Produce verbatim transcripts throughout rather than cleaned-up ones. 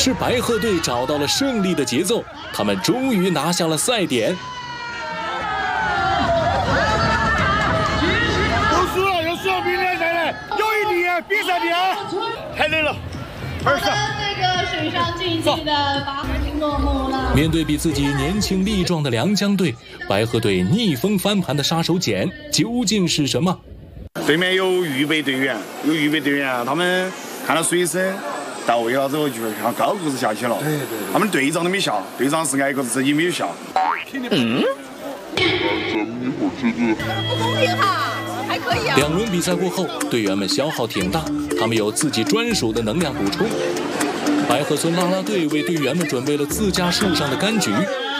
是白鹤队找到了胜利的节奏，他们终于拿下了赛点。 又输了，又输了，明天再来，有一点比赛点，太累了。二十。 这个水上竞技的八分落幕了。 面对比自己年轻力壮的良江队，白鹤队逆风翻盘的杀手锏究竟是什么？ 对面有预备队员，有预备队员，他们看到水深到位了之后，就看高个子下去了。对对对。他们队长都没下，队长是矮个子，自己没有下。嗯。 不公平哈，还可以啊。 两轮比赛过后，队员们消耗挺大，他们有自己专属的能量补充。白鹤村啦啦队为队员们准备了自家树上的柑橘。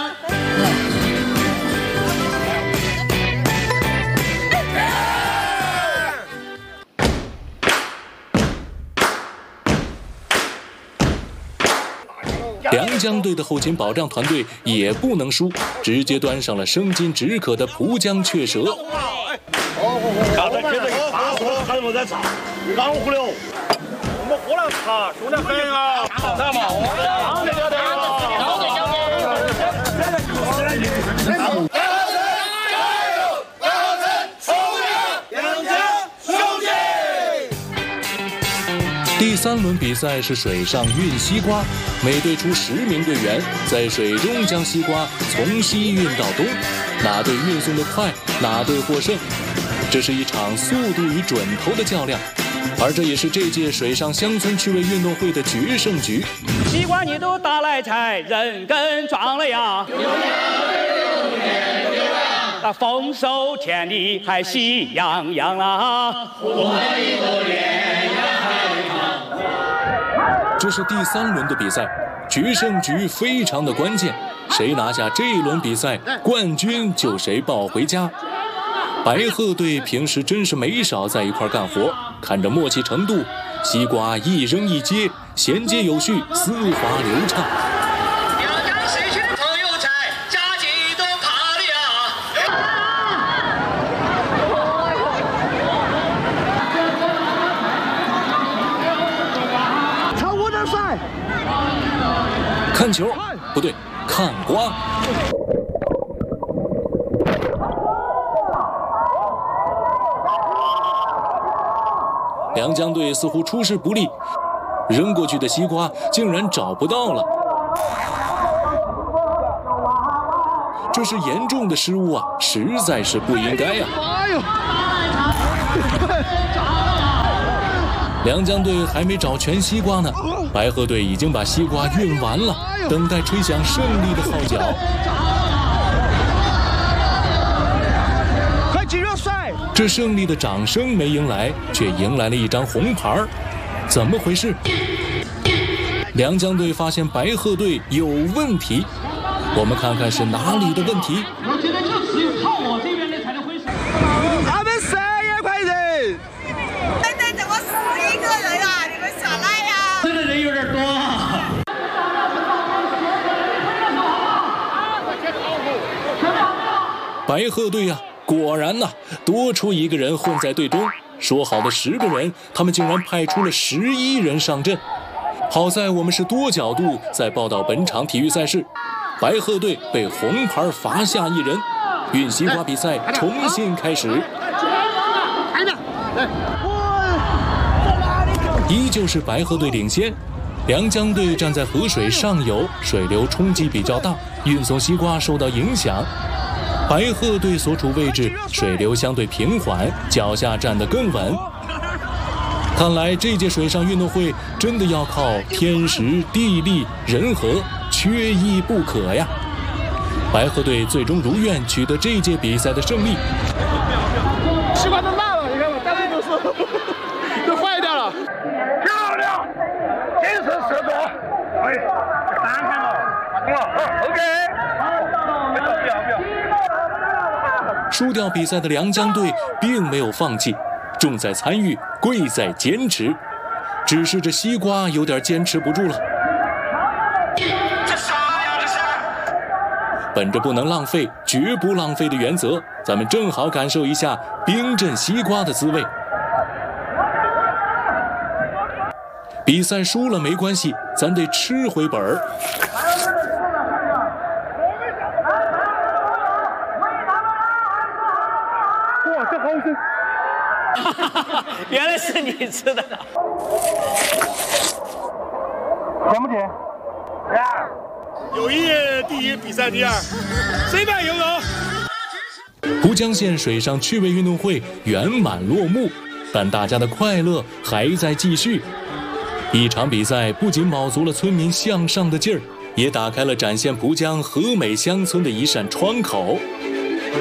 良江队的后勤保障团队也不能输，直接端上了生津止渴的蒲江雀舌。 刚才给这个八十还没在茶，干糊了。我们喝了茶，兄弟很啊，干嘛？当然的第三轮比赛是水上运西瓜，每队出十名队员，在水中将西瓜从西运到东，哪队运送得快，哪队获胜。这是一场速度与准头的较量，而这也是这届水上乡村趣味运动会的决胜局。 西瓜你都打来柴，人更壮了呀！那丰收田里还喜洋洋啦！ 这是第三轮的比赛，决胜局非常的关键，谁拿下这一轮比赛，冠军就谁抱回家。白鹤队平时真是没少在一块干活，看着默契程度，西瓜一扔一接，衔接有序，丝滑流畅。看球，不对，看瓜。良江队似乎出师不利，扔过去的西瓜竟然找不到了，这是严重的失误啊，实在是不应该呀、啊！良江队还没找全西瓜呢，白鹤队已经把西瓜运完了，等待吹响胜利的号角。 快进热赛！ 这胜利的掌声没迎来，却迎来了一张红牌，怎么回事？良江队发现白鹤队有问题，我们看看是哪里的问题。 我觉得就只有靠我这边的才能挥手。 他们谁也快人！ 现在怎么死一个人啊？你们耍赖呀！ 这个人有点多啊。 白鹤队呀、啊，果然呐、啊，多出一个人混在队中。说好的十个人，他们竟然派出了十一人上阵。好在我们是多角度在报道本场体育赛事，白鹤队被红牌罚下一人，运西瓜比赛重新开始。依旧是白鹤队领先，良江队站在河水上游，水流冲击比较大，运送西瓜受到影响。白鹤队所处位置水流相对平缓，脚下站得更稳。看来这届水上运动会真的要靠天时地利人和，缺一不可呀！白鹤队最终如愿取得这届比赛的胜利。 西瓜都烂了，你看吧，但是都是都坏掉了。漂亮，精神十足。哎，单看了，懂了。OK。不要不要不要。 输掉比赛的良江队并没有放弃，重在参与，贵在坚持。只是这西瓜有点坚持不住了。 这啥呀这是？ 本着不能浪费、绝不浪费的原则，咱们正好感受一下冰镇西瓜的滋味。 比赛输了没关系，咱得吃回本儿。 哇，这好吃！ 原来是你吃的。 甜不甜？呀，友谊第一，比赛第二，谁办游泳？ 蒲江县水上趣味运动会圆满落幕，但大家的快乐还在继续。一场比赛不仅卯足了村民向上的劲儿，也打开了展现蒲江和美乡村的一扇窗口。